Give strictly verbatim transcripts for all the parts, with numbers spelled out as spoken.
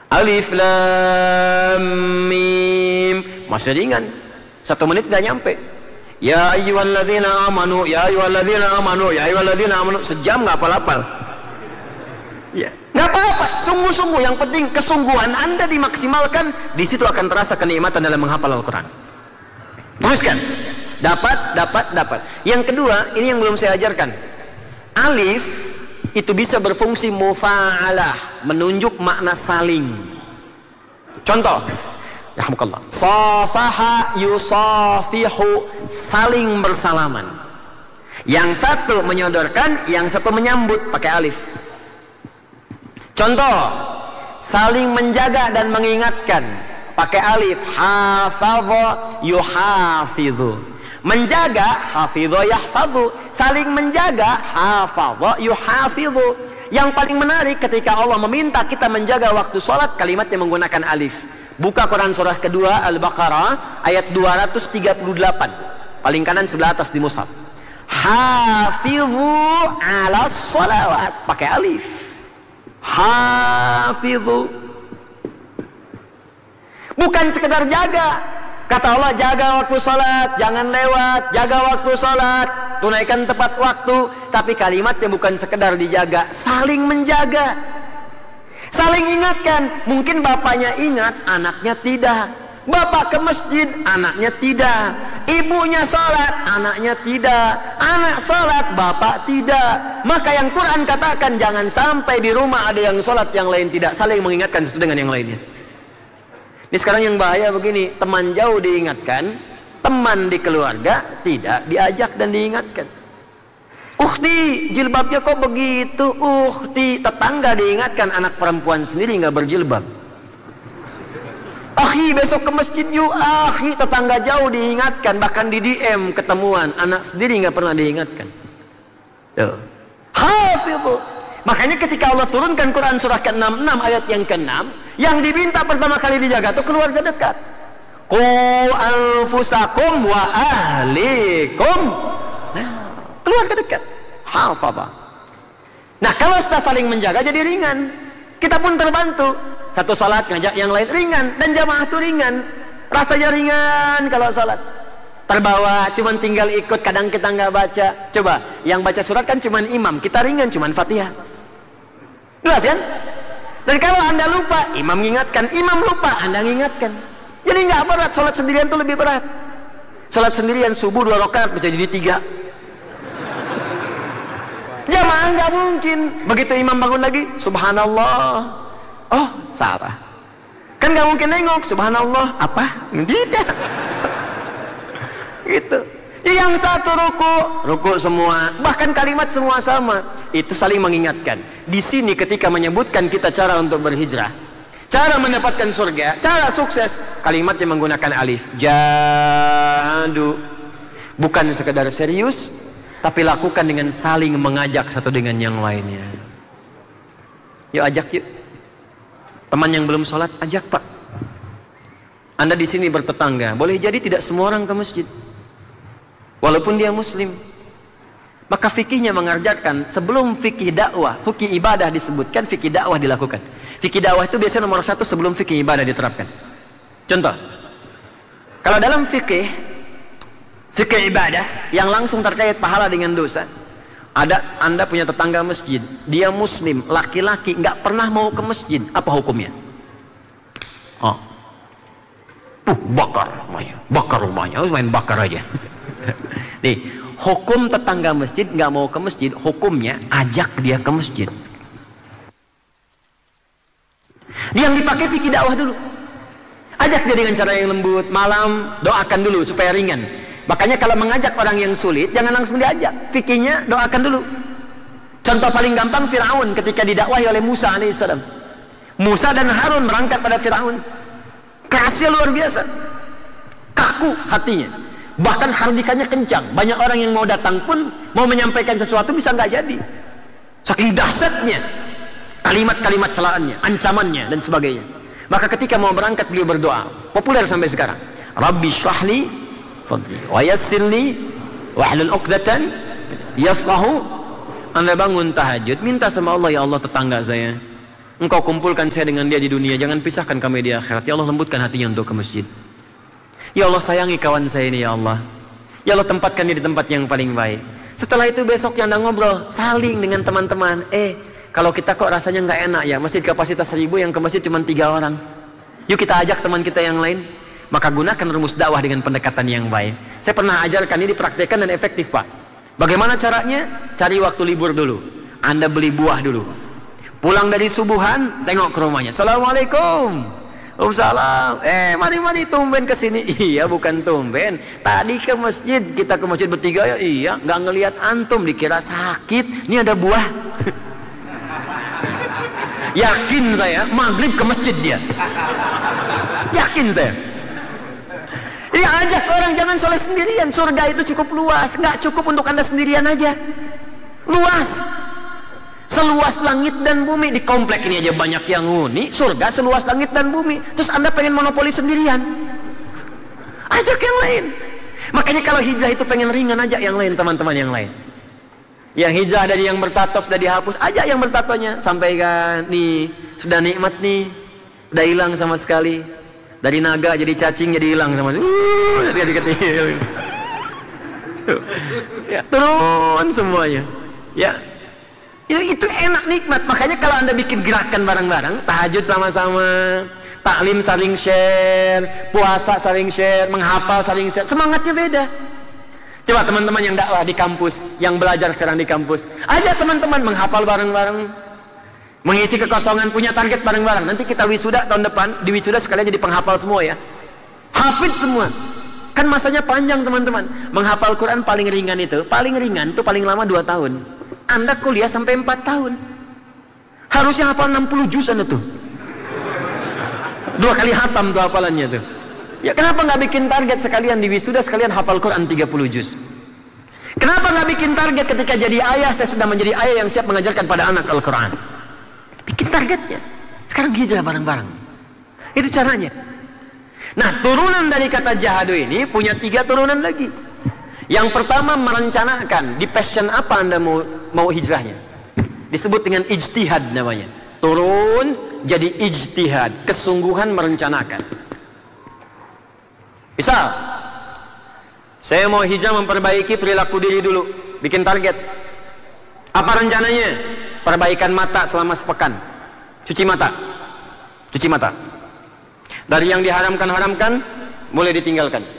Alif lam mim, masih ringan, satu menit nggak nyampe. Ya ayyuhalladzina amanu, ya ayyuhalladzina amanu, ya ayyuhalladzina amanu, sejam nggak hafal-hafal. Ya, nggak apa-apa, sungguh-sungguh, yang penting kesungguhan Anda dimaksimalkan, di situ akan terasa kenikmatan dalam menghafal Al-Quran. Teruskan, dapat, dapat, dapat. Yang kedua, ini yang belum saya ajarkan. Alif itu bisa berfungsi mufa'alah, menunjuk makna saling. Contoh, rahmukallah, safaha yusafihu, saling bersalaman. Yang satu menyodorkan, yang satu menyambut, pakai alif. Contoh, saling menjaga dan mengingatkan, pakai alif. Hafadha yuhafidhu, menjaga, hafidha yahfadhu, saling menjaga, hafadha yuhafidhu. Yang paling menarik ketika Allah meminta kita menjaga waktu sholat, kalimatnya menggunakan alif. Buka Quran surah kedua Al-Baqarah ayat dua ratus tiga puluh delapan, paling kanan sebelah atas di mushaf. Hafidhu ala sholawat, pakai alif. Hafidhu, bukan sekedar jaga. Kata Allah, jaga waktu sholat, jangan lewat, jaga waktu sholat, tunaikan tepat waktu. Tapi kalimatnya bukan sekedar dijaga, saling menjaga, saling ingatkan. Mungkin bapaknya ingat, anaknya tidak. Bapak ke masjid, anaknya tidak. Ibunya sholat, anaknya tidak. Anak sholat, bapak tidak. Maka yang Quran katakan, jangan sampai di rumah ada yang sholat, yang lain tidak. Saling mengingatkan satu dengan yang lainnya. Ini sekarang yang bahaya begini, teman jauh diingatkan, teman di keluarga tidak diajak dan diingatkan. Ukhti, jilbabnya kok begitu? Ukhti, tetangga diingatkan, anak perempuan sendiri nggak berjilbab. Akhi, besok ke masjid yuk. Akhi, tetangga jauh diingatkan, bahkan di D M ketemuan, anak sendiri nggak pernah diingatkan. Tuh. Hafidhu. Makanya ketika Allah turunkan Quran surah ke enam puluh enam ayat yang ke enam, yang diminta pertama kali dijaga itu keluarga dekat. Qu anfusakum wa ahlikum. Nah, keluarga dekat. Hafadha. Nah, kalau sudah saling menjaga jadi ringan. Kita pun terbantu. Satu salat ngajak yang lain ringan, dan jamaah itu ringan. Rasanya ringan kalau salat. Terbawa, cuman tinggal ikut, kadang kita nggak baca. Coba, yang baca surat kan cuman imam, kita ringan cuman Fatihah. Jelas kan? Dan kalau Anda lupa, imam mengingatkan, imam lupa, Anda mengingatkan. Jadi nggak berat, salat sendirian itu lebih berat. Salat sendirian subuh dua rakaat bisa jadi tiga. Jamaah nggak mungkin. Begitu imam bangun lagi, subhanallah. Oh, salah. Kan nggak mungkin nengok, subhanallah, apa? Tidak. Gitu. Yang satu ruku, ruku semua, bahkan kalimat semua sama. Itu saling mengingatkan. Di sini ketika menyebutkan kita cara untuk berhijrah, cara mendapatkan surga, cara sukses, kalimatnya menggunakan alif. Jadu. Bukan sekedar serius, tapi lakukan dengan saling mengajak satu dengan yang lainnya. Yuk ajak yuk. Teman yang belum sholat, ajak Pak. Anda di sini bertetangga, boleh jadi tidak semua orang ke masjid, walaupun dia muslim. Maka fikihnya mengajarkan, sebelum fikih dakwah, fikih ibadah disebutkan, fikih dakwah dilakukan. Fikih dakwah itu biasanya nomor satu sebelum fikih ibadah diterapkan. Contoh, kalau dalam fikih, fikih ibadah yang langsung terkait pahala dengan dosa, ada Anda punya tetangga masjid, dia muslim, laki-laki, nggak pernah mau ke masjid, apa hukumnya? Oh, uh, bakar rumahnya, bakar rumahnya, harus main bakar aja. Nih, hukum tetangga masjid nggak mau ke masjid, hukumnya ajak dia ke masjid. Dia yang dipakai fikih dakwah dulu. Ajak dia dengan cara yang lembut, malam doakan dulu supaya ringan. Makanya kalau mengajak orang yang sulit, jangan langsung diajak. Fikihnya doakan dulu. Contoh paling gampang, Fir'aun ketika didakwahi oleh Musa alaihissalam. Musa dan Harun berangkat pada Fir'aun. Kerasnya luar biasa. Kaku hatinya. Bahkan hardikannya kencang. Banyak orang yang mau datang pun, mau menyampaikan sesuatu bisa nggak jadi. Saking dahsyatnya kalimat-kalimat celaannya, ancamannya, dan sebagainya. Maka ketika mau berangkat, beliau berdoa. Populer sampai sekarang. Rabbi syrahli wa yassirli wahlul uqdatan yafqahu. Anda bangun tahajud, minta sama Allah, ya Allah tetangga saya Engkau kumpulkan saya dengan dia di dunia, jangan pisahkan kami di akhirat. Ya Allah, lembutkan hatinya untuk ke masjid. Ya Allah, sayangi kawan saya ini ya Allah. Ya Allah, tempatkan dia di tempat yang paling baik. Setelah itu besok yang anda ngobrol, saling dengan teman-teman. Eh, kalau kita kok rasanya nggak enak ya, masjid kapasitas seribu, yang ke masjid cuma tiga orang. Yuk kita ajak teman kita yang lain. Maka gunakan rumus dakwah dengan pendekatan yang baik. Saya pernah ajarkan ini, dipraktekkan dan efektif Pak. Bagaimana caranya? Cari waktu libur dulu. Anda beli buah dulu. Pulang dari subuhan, tengok ke rumahnya. Assalamualaikum. Waalaikumsalam. Eh, mari-mari tumben ke sini. Iya, bukan tumben. Tadi ke masjid, kita ke masjid bertiga ya. Iya, nggak ngelihat antum, dikira sakit. Ini ada buah. Yakin saya, maghrib ke masjid dia. Yakin saya. Iya, ajak orang, jangan soleh sendirian. Surga itu cukup luas, nggak cukup untuk anda sendirian aja. Luas. Seluas langit dan bumi. Di komplek ini aja banyak yang huni. Surga seluas langit dan bumi. Terus anda pengen monopoli sendirian, ajak yang lain. Makanya kalau hijrah itu pengen ringan, ajak yang lain, teman-teman yang lain. Yang hijrah dari yang bertato sudah dihapus, ajak yang bertatonya. Sampaikan, nih sudah nikmat nih, udah hilang sama sekali. Dari naga jadi cacing, jadi hilang sama sekali. Uh, jadi kecil. Ya, turun semuanya. Ya, itu enak, nikmat. Makanya kalau anda bikin gerakan bareng-bareng, tahajud sama-sama, taklim saling share, puasa saling share, menghafal saling share, semangatnya beda. Coba teman-teman yang dakwah di kampus, yang belajar sekarang di kampus, ajak teman-teman menghafal bareng-bareng, mengisi kekosongan, punya target bareng-bareng. Nanti kita wisuda tahun depan, di wisuda sekalian jadi penghafal semua ya, hafid semua. Kan masanya panjang teman-teman. Menghafal Quran paling ringan itu, paling ringan itu paling lama dua tahun. Anda kuliah sampai empat tahun. Harusnya hafal enam puluh juz Anda tuh. Dua kali hatam tuh hafalannya tuh. Ya kenapa nggak bikin target sekalian di wisuda sekalian hafal Quran tiga puluh juz? Kenapa nggak bikin target ketika jadi ayah, saya sudah menjadi ayah yang siap mengajarkan pada anak Al-Quran? Bikin targetnya. Sekarang hijrah bareng-bareng. Itu caranya. Nah, turunan dari kata jahadu ini punya tiga turunan lagi. Yang pertama, merencanakan di passion apa anda mau mau hijrahnya. Disebut dengan ijtihad namanya. Turun jadi ijtihad, kesungguhan merencanakan. Misal, saya mau hijrah memperbaiki perilaku diri dulu, bikin target. Apa rencananya? Perbaikan mata selama sepekan. Cuci mata. Cuci mata. Dari yang diharamkan-haramkan mulai ditinggalkan.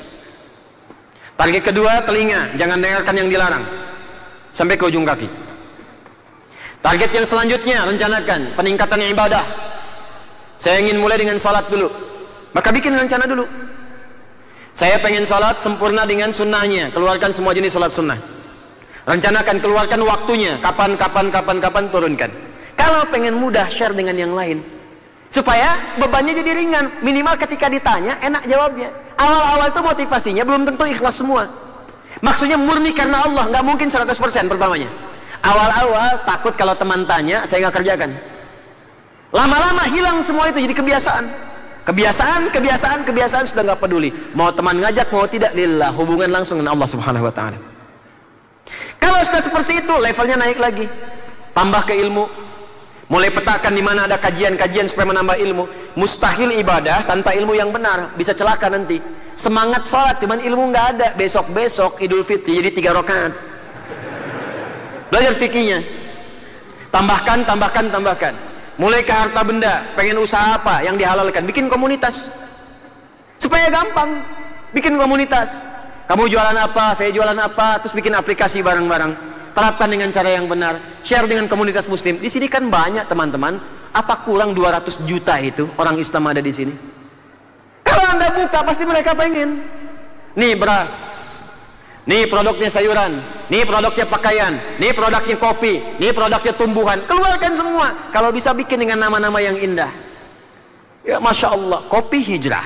Target kedua, telinga, jangan dengarkan yang dilarang sampai ke ujung kaki. Target yang selanjutnya, rencanakan peningkatan ibadah. Saya ingin mulai dengan sholat dulu, maka bikin rencana dulu. Saya pengen sholat sempurna dengan sunnahnya, keluarkan semua jenis sholat sunnah. Rencanakan, keluarkan waktunya, kapan, kapan, kapan, kapan, turunkan. Kalau pengen mudah, share dengan yang lain, supaya bebannya jadi ringan. Minimal ketika ditanya, enak jawabnya. Awal-awal itu motivasinya belum tentu ikhlas semua. Maksudnya murni karena Allah, nggak mungkin seratus persen pertamanya. Awal-awal takut kalau teman tanya, saya nggak kerjakan. Lama-lama hilang semua itu, jadi kebiasaan. Kebiasaan, kebiasaan, kebiasaan, sudah nggak peduli. Mau teman ngajak, mau tidak, lillah, hubungan langsung dengan Allah Subhanahu Wa Taala. Kalau sudah seperti itu, levelnya naik lagi, tambah ke ilmu. Mulai petakan di mana ada kajian-kajian supaya menambah ilmu. Mustahil ibadah tanpa ilmu yang benar, bisa celaka nanti. Semangat sholat, cuman ilmu nggak ada. Besok-besok Idul Fitri jadi tiga rakaat. Belajar fikihnya. Tambahkan, tambahkan, tambahkan. Mulai ke harta benda, pengen usaha apa yang dihalalkan, bikin komunitas. Supaya gampang, bikin komunitas. Kamu jualan apa, saya jualan apa, terus bikin aplikasi bareng-bareng. Terapkan dengan cara yang benar, share dengan komunitas muslim. Di sini kan banyak teman-teman. Apa kurang dua ratus juta itu orang Islam ada di sini? Kalau anda buka, pasti mereka pengen. Nih beras, nih produknya sayuran, nih produknya pakaian, nih produknya kopi, nih produknya tumbuhan. Keluarkan semua. Kalau bisa bikin dengan nama-nama yang indah. Ya Masya Allah, kopi hijrah,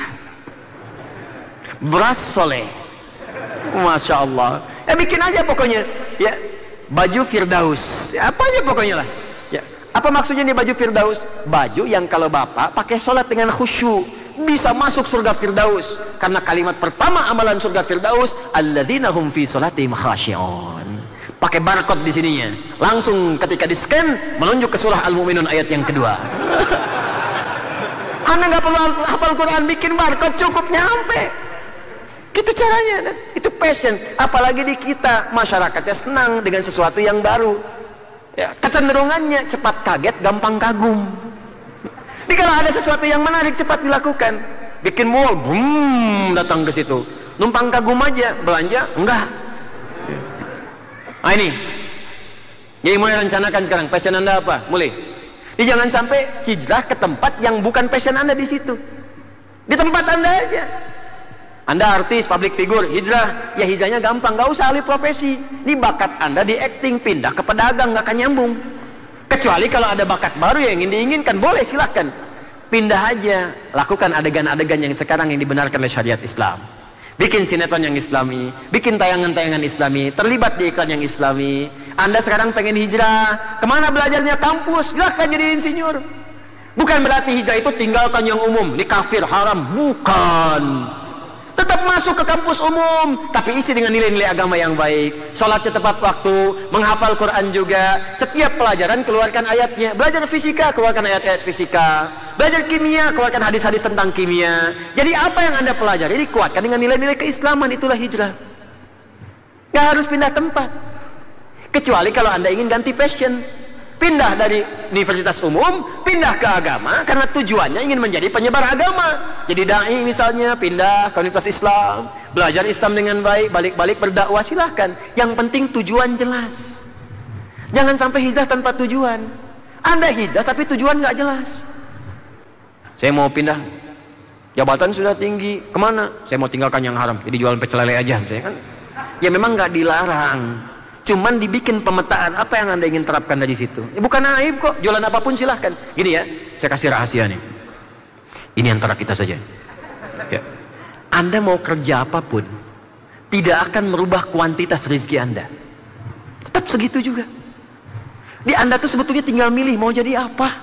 beras soleh, Masya Allah. Ya bikin aja pokoknya. Ya, baju Firdaus, ya, apa aja pokoknya lah. Ya, apa maksudnya nih baju Firdaus? Baju yang kalau bapak pakai sholat dengan khusyuk bisa masuk surga Firdaus. Karena kalimat pertama amalan surga Firdaus, alladzina hum fi sholatihim khashi'un. Pakai barcode di sininya. Langsung ketika di scan menunjuk ke surah Al-Mu'minun ayat yang kedua. Anda nggak perlu hafal Quran, bikin barcode cukup nyampe. Gitu caranya. Itu passion. Apalagi di kita, masyarakatnya senang dengan sesuatu yang baru. Ya, kecenderungannya cepat kaget, gampang kagum. Jadi kalau ada sesuatu yang menarik, cepat dilakukan. Bikin mall, boom, datang ke situ. Numpang kagum aja, belanja, enggak. Nah ini. Jadi mulai rencanakan sekarang, passion Anda apa? Mulai. Jadi jangan sampai hijrah ke tempat yang bukan passion Anda di situ. Di tempat Anda aja. Anda artis, public figure, hijrah. Ya hijrahnya gampang, nggak usah ahli profesi. Ini bakat Anda di acting, pindah ke pedagang, nggak akan nyambung. Kecuali kalau ada bakat baru yang ingin diinginkan, boleh silahkan. Pindah aja, lakukan adegan-adegan yang sekarang yang dibenarkan oleh syariat Islam. Bikin sinetron yang islami, bikin tayangan-tayangan islami, terlibat di iklan yang islami. Anda sekarang pengen hijrah, kemana belajarnya? Kampus, silahkan jadi insinyur. Bukan berarti hijrah itu tinggalkan yang umum, ini kafir, haram, bukan. Tetap masuk ke kampus umum, tapi isi dengan nilai-nilai agama yang baik. Sholatnya tepat waktu, menghafal Quran juga. Setiap pelajaran keluarkan ayatnya. Belajar fisika, keluarkan ayat-ayat fisika. Belajar kimia, keluarkan hadis-hadis tentang kimia. Jadi apa yang Anda pelajari dikuatkan dengan nilai-nilai keislaman, itulah hijrah. Gak harus pindah tempat. Kecuali kalau Anda ingin ganti passion. Pindah dari universitas umum, pindah ke agama, karena tujuannya ingin menjadi penyebar agama. Jadi dai misalnya, pindah ke universitas Islam, belajar Islam dengan baik, balik-balik berdakwah, silahkan. Yang penting tujuan jelas. Jangan sampai hijrah tanpa tujuan. Anda hijrah tapi tujuan gak jelas. Saya mau pindah, jabatan sudah tinggi, kemana? Saya mau tinggalkan yang haram, jadi jualan pecel lele aja misalnya kan. Ya memang gak dilarang, cuman dibikin pemetaan apa yang Anda ingin terapkan dari situ. Ya, bukan aib kok, jualan apapun silahkan. Gini ya, saya kasih rahasia nih. Ini antara kita saja. Ya. Anda mau kerja apapun, tidak akan merubah kuantitas rezeki Anda. Tetap segitu juga. Di Anda tuh sebetulnya tinggal milih mau jadi apa.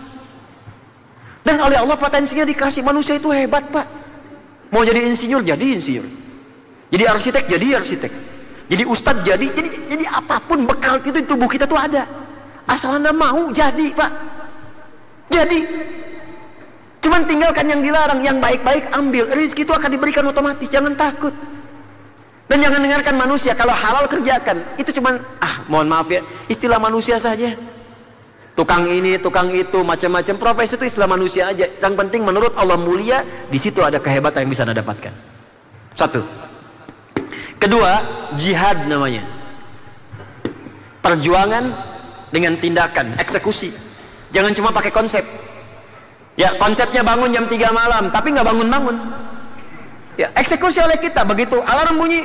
Dan oleh Allah potensinya dikasih. Manusia itu hebat Pak. Mau jadi insinyur, jadi insinyur. Jadi arsitek, jadi arsitek. Jadi ustadz, jadi, jadi, jadi apapun bekal itu di tubuh kita tuh ada. Asal Anda mau jadi Pak. Jadi. Cuman tinggalkan yang dilarang, yang baik-baik ambil. Rezeki itu akan diberikan otomatis, jangan takut. Dan jangan dengarkan manusia, kalau halal kerjakan. Itu cuman, ah mohon maaf ya, istilah manusia saja. Tukang ini, tukang itu, macam-macam profesi itu istilah manusia aja. Yang penting menurut Allah mulia, di situ ada kehebatan yang bisa Anda dapatkan. Satu. Kedua, jihad namanya. Perjuangan dengan tindakan, eksekusi. Jangan cuma pakai konsep. Ya, konsepnya bangun jam tiga malam, tapi nggak bangun-bangun. Ya, eksekusi oleh kita. Begitu alarm bunyi,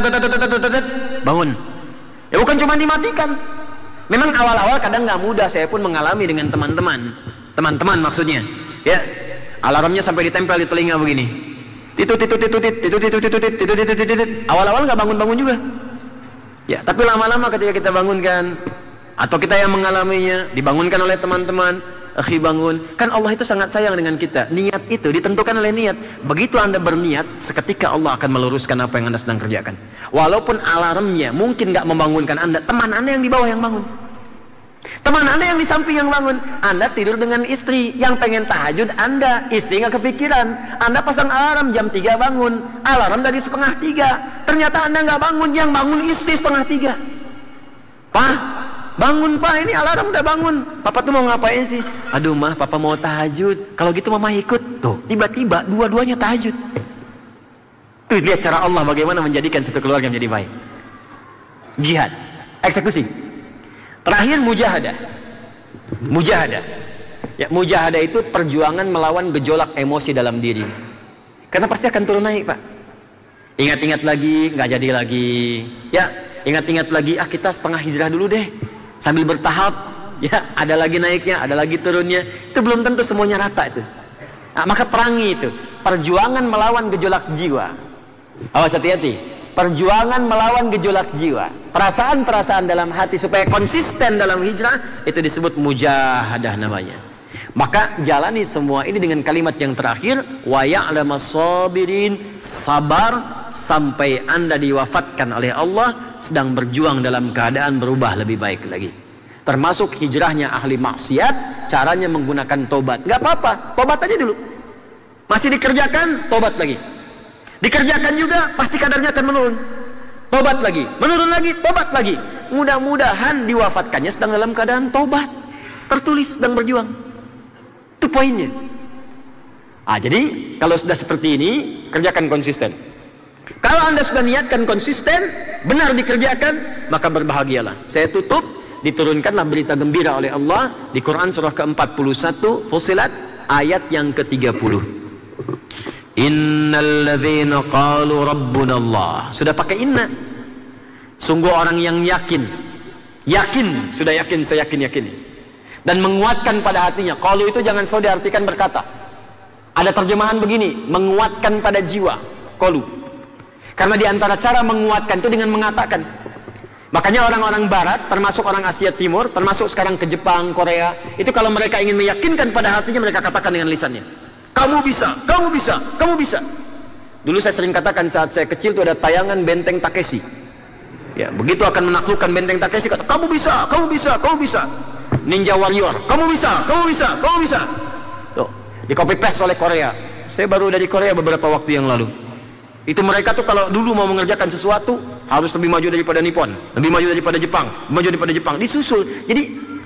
bangun. Ya, bukan cuma dimatikan. Memang awal-awal kadang nggak mudah, saya pun mengalami dengan teman-teman. Teman-teman maksudnya. Ya, alarmnya sampai ditempel di telinga begini. Titut titut titut titut titut titut titut titut titut. Awal-awal nggak bangun-bangun juga. Ya, tapi lama-lama ketika kita bangunkan, atau kita yang mengalaminya, dibangunkan oleh teman-teman, akhi bangun, kan Allah itu sangat sayang dengan kita. Niat itu ditentukan oleh niat. Begitu Anda berniat, seketika Allah akan meluruskan apa yang Anda sedang kerjakan. Walaupun alarmnya mungkin nggak membangunkan Anda, teman Anda yang di bawah yang bangun. Teman Anda yang di samping yang bangun. Anda tidur dengan istri yang pengen tahajud, Anda istri nggak kepikiran. Anda pasang alarm jam tiga bangun, alarm dari setengah tiga. Ternyata Anda nggak bangun, yang bangun istri setengah tiga. Pak, bangun Pak, ini alarm udah bangun. Papa tuh mau ngapain sih? Aduh mah, Papa mau tahajud. Kalau gitu Mama ikut. Tuh, tiba-tiba dua-duanya tahajud. Tuh, lihat cara Allah bagaimana menjadikan satu keluarga menjadi baik. Jihad, eksekusi. Terakhir mujahadah. Mujahadah. Ya, mujahadah itu perjuangan melawan gejolak emosi dalam diri. Karena pasti akan turun naik, Pak. Ingat-ingat lagi, nggak jadi lagi. Ya, ingat-ingat lagi, ah kita setengah hijrah dulu deh. Sambil bertahap, ya, ada lagi naiknya, ada lagi turunnya. Itu belum tentu semuanya rata itu. Nah, maka perangi itu. Perjuangan melawan gejolak jiwa. Awas hati-hati. Perjuangan melawan gejolak jiwa, perasaan-perasaan dalam hati supaya konsisten dalam hijrah, itu disebut mujahadah namanya. Maka jalani semua ini dengan kalimat yang terakhir, wa ya'lamas sabirin, sabar sampai Anda diwafatkan oleh Allah sedang berjuang dalam keadaan berubah lebih baik lagi. termasuk hijrahnya ahli maksiat, caranya menggunakan tobat. Nggak apa-apa, tobat aja dulu. Masih dikerjakan, tobat lagi. Dikerjakan juga, pasti kadarnya akan menurun. Tobat lagi, menurun lagi, tobat lagi. Mudah-mudahan diwafatkannya sedang dalam keadaan tobat, tertulis sedang berjuang. Itu poinnya. Ah, jadi kalau sudah seperti ini, kerjakan konsisten. Kalau Anda sudah niatkan konsisten, benar dikerjakan, maka berbahagialah. Saya tutup, diturunkanlah berita gembira oleh Allah di Quran surah ke empat puluh satu Fussilat ayat yang ke tiga puluh. Innal ladzina qalu rabbuna Allah. Sudah pakai inna. Sungguh orang yang yakin, yakin, sudah yakin, saya yakin yakin, dan menguatkan pada hatinya. Qalu itu jangan selalu diartikan berkata. Ada terjemahan begini, menguatkan pada jiwa, qalu. Karena diantara cara menguatkan itu dengan mengatakan. Makanya orang-orang barat, termasuk orang Asia Timur, termasuk sekarang ke Jepang, Korea, itu kalau mereka ingin meyakinkan pada hatinya, mereka katakan dengan lisannya, kamu bisa, kamu bisa, kamu bisa. Dulu saya sering katakan saat saya kecil itu ada tayangan Benteng Takeshi. Ya, begitu akan menaklukkan Benteng Takeshi, kata, kamu bisa, kamu bisa, kamu bisa. Ninja Warrior, kamu bisa, kamu bisa, kamu bisa. Tuh, di copy paste oleh Korea. Saya baru dari Korea beberapa waktu yang lalu. Itu mereka tuh kalau dulu mau mengerjakan sesuatu harus lebih maju daripada Nippon, lebih maju daripada Jepang, lebih maju daripada Jepang, disusul. Jadi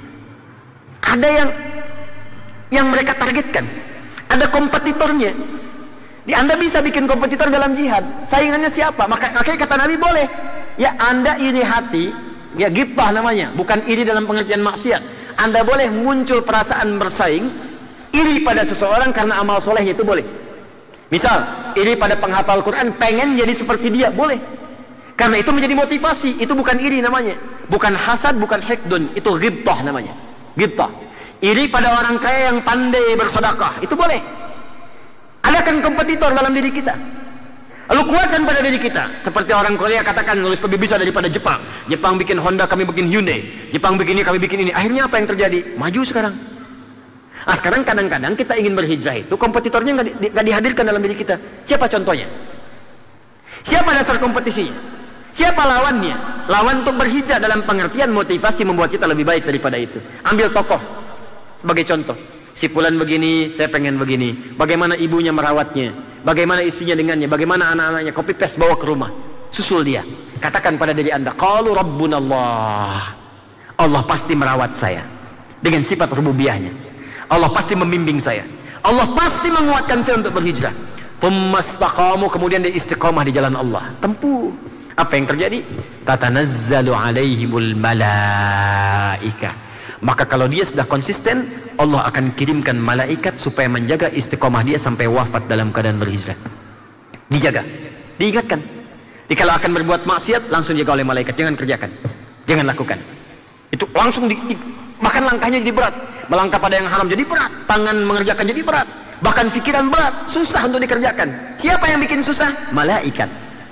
ada yang yang mereka targetkan, ada kompetitornya. Di Anda bisa bikin kompetitor dalam jihad. Saingannya siapa? Maka makanya kata Nabi boleh. Ya Anda iri hati, ya ghibah namanya, bukan iri dalam pengertian maksiat. Anda boleh muncul perasaan bersaing, iri pada seseorang karena amal solehnya, itu boleh. Misal, iri pada penghafal Quran, pengen jadi seperti dia, boleh. Karena itu menjadi motivasi, itu bukan iri namanya. Bukan hasad, bukan hikdun, itu ghibtah namanya. Ghibtah. Iri pada orang kaya yang pandai bersedekah, itu boleh. Adakan kompetitor dalam diri kita. Lalu kuatkan pada diri kita. Seperti orang Korea katakan, nulis lebih bisa daripada Jepang. Jepang bikin Honda, kami bikin Hyundai. Jepang bikin ini, kami bikin ini. Akhirnya apa yang terjadi? Maju sekarang. Nah, sekarang kadang-kadang kita ingin berhijrah itu kompetitornya nggak di, di, dihadirkan dalam diri kita. Siapa contohnya? Siapa dasar kompetisinya? Siapa lawannya? Lawan untuk berhijrah dalam pengertian motivasi membuat kita lebih baik daripada itu. Ambil tokoh sebagai contoh. Si fulan begini, saya pengen begini. Bagaimana ibunya merawatnya? Bagaimana istrinya dengannya? Bagaimana anak-anaknya? Copy paste bawa ke rumah. Susul dia. Katakan pada diri Anda, qalu rabbunallah. Allah pasti merawat saya dengan sifat rububiyahnya. Allah pasti membimbing saya. Allah pasti menguatkan saya untuk berhijrah. Tsumastaqamu, kemudian dia istiqamah di jalan Allah. Tempuh. Apa yang terjadi? Tatanazzalu alaihimul malaika. Maka kalau dia sudah konsisten, Allah akan kirimkan malaikat supaya menjaga istiqamah dia sampai wafat dalam keadaan berhijrah. Dijaga, diingatkan. Jadi kalau akan berbuat maksiat, langsung jaga oleh malaikat. Jangan kerjakan, jangan lakukan. Itu langsung di, di, bahkan langkahnya jadi berat. Melangkah pada yang haram jadi berat, tangan mengerjakan jadi berat, bahkan pikiran berat, susah untuk dikerjakan. Siapa yang bikin susah? Malaikat.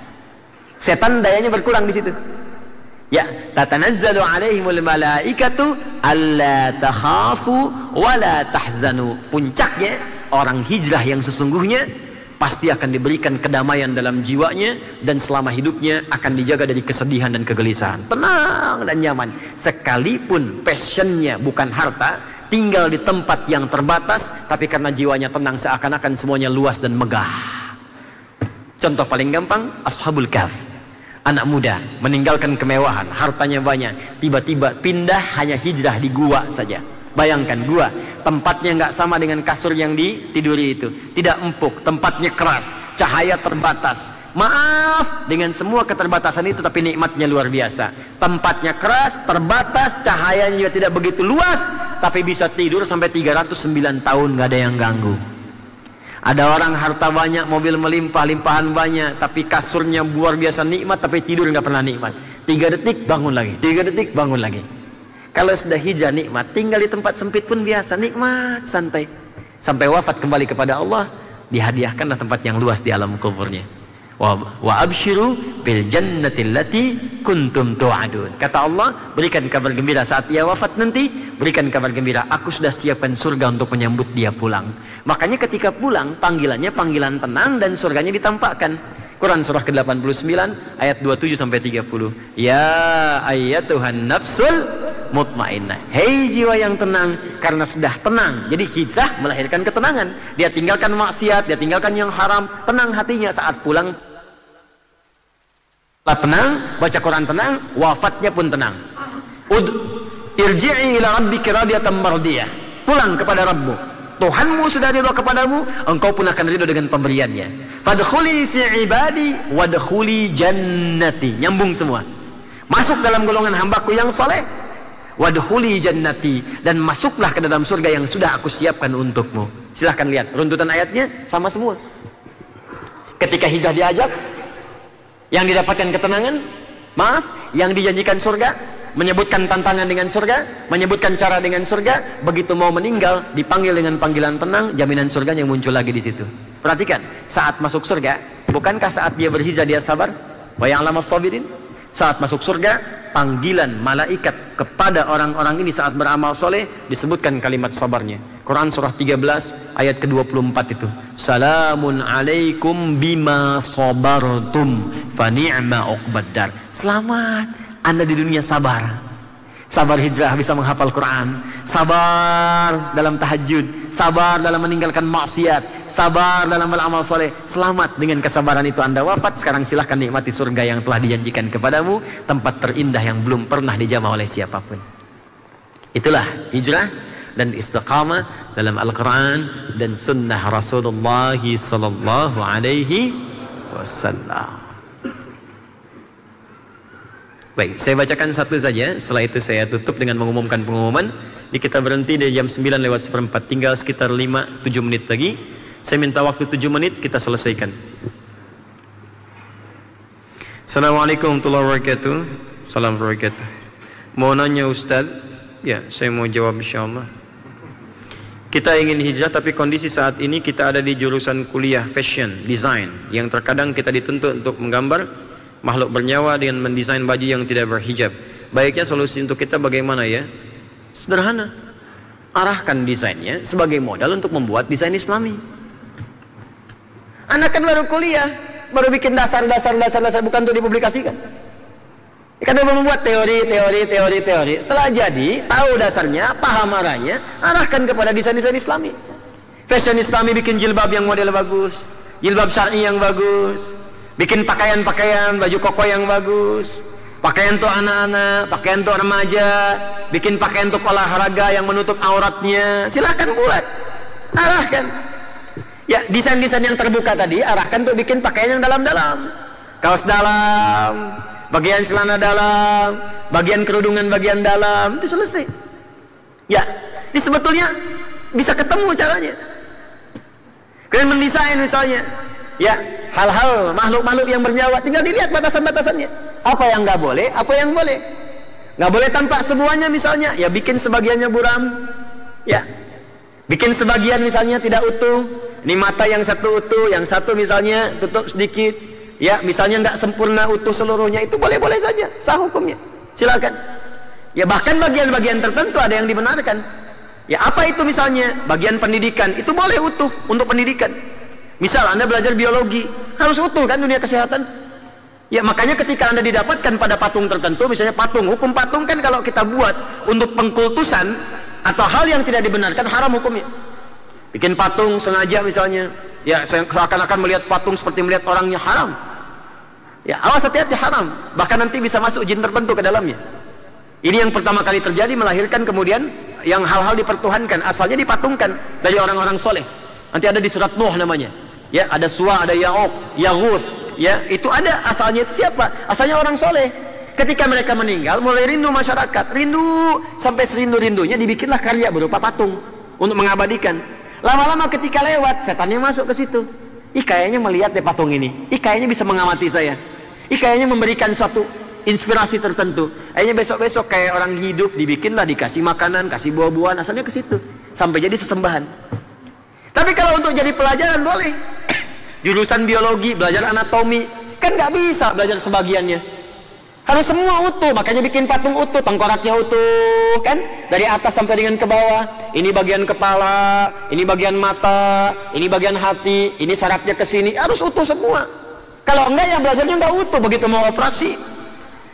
Setan dayanya berkurang di situ. Ya, tatanazzalu alaihimul malaikatu alla takhafu wa la tahzanu. Puncaknya orang hijrah yang sesungguhnya pasti akan diberikan kedamaian dalam jiwanya, dan selama hidupnya akan dijaga dari kesedihan dan kegelisahan. Tenang dan nyaman. Sekalipun passionnya bukan harta, tinggal di tempat yang terbatas, tapi karena jiwanya tenang, seakan-akan semuanya luas dan megah. Contoh paling gampang, Ashabul Kahf. Anak muda meninggalkan kemewahan, hartanya banyak, tiba-tiba pindah hanya hijrah di gua saja. Bayangkan gua, tempatnya nggak sama dengan kasur yang ditiduri itu, tidak empuk, tempatnya keras, cahaya terbatas. Maaf, dengan semua keterbatasan itu tapi nikmatnya luar biasa. Tempatnya keras, terbatas, cahayanya juga tidak begitu luas, tapi bisa tidur sampai tiga ratus sembilan tahun nggak ada yang ganggu. Ada orang harta banyak, mobil melimpah, limpahan banyak, tapi kasurnya luar biasa nikmat, tapi tidur nggak pernah nikmat. Tiga detik bangun lagi, tiga detik bangun lagi. Kalau sudah hijrah nikmat, tinggal di tempat sempit pun biasa, nikmat, santai. Sampai wafat kembali kepada Allah, dihadiahkanlah tempat yang luas di alam kuburnya. Wa, wa abshiru bil jannati allati kuntum tu'adun. Kata Allah, berikan kabar gembira saat ia wafat nanti, berikan kabar gembira, aku sudah siapkan surga untuk menyambut dia pulang. Makanya ketika pulang, panggilannya panggilan tenang dan surganya ditampakkan. Quran surah ke delapan puluh sembilan ayat dua puluh tujuh sampai tiga puluh. Ya ayyatuhan nafsul mutmainnah. Hei jiwa yang tenang, karena sudah tenang. Jadi hijrah melahirkan ketenangan. Dia tinggalkan maksiat, dia tinggalkan yang haram, tenang hatinya saat pulang. Tenang, baca Quran tenang, wafatnya pun tenang. Ud irji'i ila rabbika radiyatan mardiyah. Pulang kepada Rabbmu. Tuhanmu sudah ridha kepadamu, engkau pun akan ridha dengan pemberiannya. Fadkhuli fi ibadi wadkhuli jannati. Nyambung semua. Masuk dalam golongan hambaku yang soleh, wadkhuli jannati, dan masuklah ke dalam surga yang sudah aku siapkan untukmu. Silahkan lihat runtutan ayatnya sama semua. Ketika hijrah diajak, yang didapatkan ketenangan, maaf, yang dijanjikan surga, menyebutkan tantangan dengan surga, menyebutkan cara dengan surga. Begitu mau meninggal, dipanggil dengan panggilan tenang, jaminan surganya muncul lagi di situ. Perhatikan, saat masuk surga, bukankah saat dia berhijrah dia sabar? Wa ya'lamas sabirin. Saat masuk surga, panggilan malaikat kepada orang-orang ini saat beramal soleh, disebutkan kalimat sabarnya. Quran surah tiga belas ayat ke dua puluh empat itu. Salamun alaikum bima sabartum fa ni'ma uqbaddar. Selamat, Anda di dunia sabar. Sabar hijrah, bisa menghafal Quran, sabar dalam tahajud, sabar dalam meninggalkan maksiat, sabar dalam beramal soleh. Selamat dengan kesabaran itu Anda wafat. Sekarang silahkan nikmati surga yang telah dijanjikan kepadamu, tempat terindah yang belum pernah dijamah oleh siapapun. Itulah hijrah dan istiqamah dalam Al-Quran dan sunnah Rasulullah sallallahu alaihi wasallam. Baik, saya bacakan satu saja, setelah itu saya tutup dengan mengumumkan pengumuman. Jadi kita berhenti dari jam sembilan lewat seperempat, tinggal sekitar lima tujuh menit lagi. Saya minta waktu tujuh menit, kita selesaikan. Assalamualaikum warahmatullahi wabarakatuh. Salam wabarakatuh. Mau nanya Ustaz? Ya, saya mau jawab insyaAllah. Kita ingin hijrah, tapi kondisi saat ini kita ada di jurusan kuliah fashion design, yang terkadang kita dituntut untuk menggambar makhluk bernyawa dengan mendesain baju yang tidak berhijab. Baiknya solusi untuk kita bagaimana ya? Sederhana, arahkan desainnya sebagai modal untuk membuat desain Islami. Anak kan baru kuliah, baru bikin dasar-dasar dasar-dasar, bukan untuk dipublikasikan. Kan baru membuat teori, teori, teori, teori. Setelah jadi, tahu dasarnya, paham arahnya, arahkan kepada desain-desain Islami. Fashion Islami, bikin jilbab yang model bagus, jilbab syar'i yang bagus, bikin pakaian-pakaian, baju koko yang bagus, pakaian untuk anak-anak, pakaian untuk remaja, bikin pakaian untuk olahraga yang menutup auratnya. Silahkan buat, arahkan. Ya, desain-desain yang terbuka tadi, arahkan untuk bikin pakaian yang dalam-dalam, kaos dalam, bagian celana dalam, bagian kerudungan bagian dalam, itu selesai. Ya, ini sebetulnya bisa ketemu caranya. Kalian mendesain misalnya, ya, hal-hal makhluk-makhluk yang bernyawa, tinggal dilihat batasan-batasannya. Apa yang nggak boleh, apa yang boleh. Nggak boleh tampak semuanya misalnya, ya bikin sebagiannya buram, ya. Bikin sebagian misalnya tidak utuh. Ini mata yang satu utuh, yang satu misalnya tutup sedikit, ya. Misalnya nggak sempurna utuh seluruhnya, itu boleh-boleh saja, sah hukumnya. Silakan. Ya bahkan bagian-bagian tertentu ada yang dibenarkan. Ya apa itu misalnya? Bagian pendidikan, itu boleh utuh untuk pendidikan. Misal Anda belajar biologi, harus utuh kan dunia kesehatan. Ya makanya ketika Anda didapatkan pada patung tertentu, misalnya patung, hukum patung kan kalau kita buat untuk pengkultusan atau hal yang tidak dibenarkan, haram hukumnya. Bikin patung sengaja misalnya, ya seakan-akan melihat patung seperti melihat orangnya, haram. Ya awas, hati-hati, haram. Bahkan nanti bisa masuk jin tertentu ke dalamnya. Ini yang pertama kali terjadi, melahirkan kemudian yang hal-hal dipertuhankan, asalnya dipatungkan dari orang-orang soleh. Nanti ada di surat Nuh namanya. Ya, ada Suwa, ada Ya'uq, Yaghuth, ya, itu ada asalnya. Itu siapa? Asalnya orang soleh. Ketika mereka meninggal, mulai rindu masyarakat, rindu sampai serindu-rindunya, dibikinlah karya berupa patung untuk mengabadikan. Lama-lama ketika lewat, setannya masuk ke situ. Ih, kayaknya melihat deh patung ini. Ih, kayaknya bisa mengamati saya. Ih, kayaknya memberikan suatu inspirasi tertentu. Akhirnya besok-besok kayak orang hidup, dibikinlah, dikasih makanan, kasih buah-buahan, asalnya ke situ, sampai jadi sesembahan. Tapi kalau untuk jadi pelajaran boleh. Jurusan biologi, belajar anatomi, kan nggak bisa belajar sebagiannya. Harus semua utuh, makanya bikin patung utuh, tengkoraknya utuh, kan? Dari atas sampai dengan ke bawah. Ini bagian kepala, ini bagian mata, ini bagian hati, ini sarafnya ke sini, harus utuh semua. Kalau enggak ya belajarnya nggak utuh, begitu mau operasi.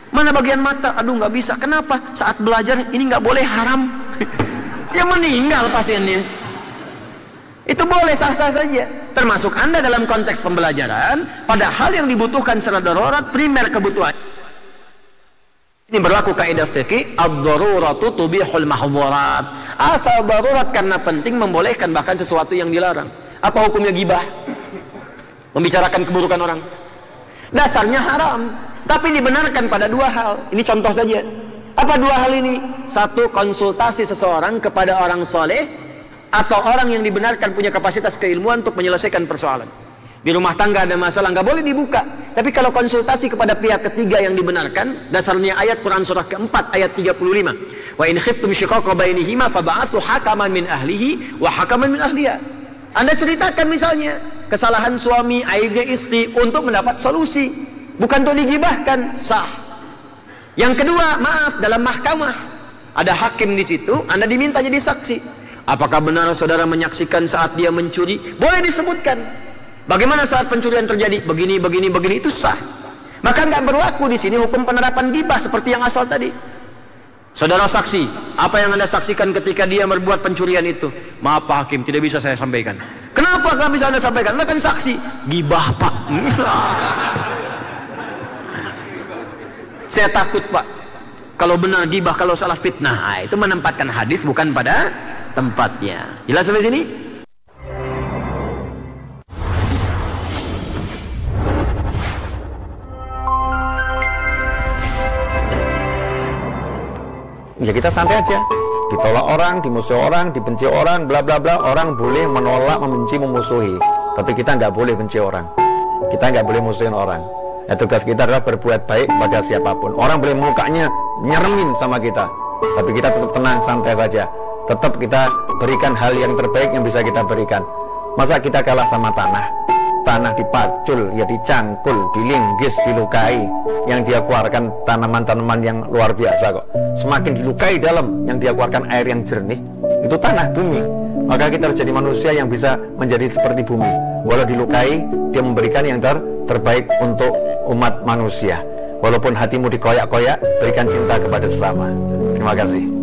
Mana bagian mata? Aduh nggak bisa. Kenapa? Saat belajar ini nggak boleh, haram. Ya meninggal pasiennya. Itu boleh, sah-sah saja. Termasuk Anda dalam konteks pembelajaran, pada hal yang dibutuhkan secara darurat, primer kebutuhan. Ini berlaku kaidah fikih, ad-daruratu tubihul mahdhurat. Asal darurat karena penting membolehkan bahkan sesuatu yang dilarang. Apa hukumnya ghibah? Membicarakan keburukan orang. Dasarnya haram, tapi dibenarkan pada dua hal. Ini contoh saja. Apa dua hal ini? Satu, konsultasi seseorang kepada orang soleh atau orang yang dibenarkan punya kapasitas keilmuan untuk menyelesaikan persoalan. Di rumah tangga ada masalah, nggak boleh dibuka. Tapi kalau konsultasi kepada pihak ketiga yang dibenarkan, dasarnya ayat Quran surah keempat ayat tiga puluh lima. Wa in khiftum shiqaqa bainihima fab'athu hakaman min ahlihi wa hakaman min ahliha. Anda ceritakan misalnya kesalahan suami, aibnya istri untuk mendapat solusi, bukan untuk digibahkan, sah. Yang kedua, maaf, dalam mahkamah ada hakim di situ, Anda diminta jadi saksi. Apakah benar saudara menyaksikan saat dia mencuri? Boleh disebutkan. Bagaimana saat pencurian terjadi? Begini, begini, begini, itu sah. Maka nggak berlaku di sini hukum penerapan ghibah seperti yang asal tadi. Saudara saksi, apa yang Anda saksikan ketika dia berbuat pencurian itu? Maaf Pak Hakim, tidak bisa saya sampaikan. Kenapa nggak bisa Anda sampaikan? Anda kan saksi. Ghibah Pak. Saya takut Pak, kalau benar ghibah, kalau salah fitnah. Nah, itu menempatkan hadis bukan pada tempatnya. Jelas sampai sini? Ya kita santai aja. Ditolak orang, dimusuhi orang, dibenci orang, bla bla bla. Orang boleh menolak, membenci, memusuhi. Tapi kita nggak boleh benci orang. Kita nggak boleh musuhin orang. Ya, tugas kita adalah berbuat baik pada siapapun. Orang boleh mukanya nyeremin sama kita, tapi kita tetap tenang, santai saja. Tetap kita berikan hal yang terbaik yang bisa kita berikan. Masa kita kalah sama tanah? Tanah dipacul, ya dicangkul, dilinggis, dilukai. Yang dia keluarkan tanaman-tanaman yang luar biasa kok. Semakin dilukai dalam, yang dia keluarkan air yang jernih. Itu tanah, bumi. Maka kita harus jadi manusia yang bisa menjadi seperti bumi. Walau dilukai, dia memberikan yang ter terbaik untuk umat manusia. Walaupun hatimu dikoyak-koyak, berikan cinta kepada sesama. Terima kasih.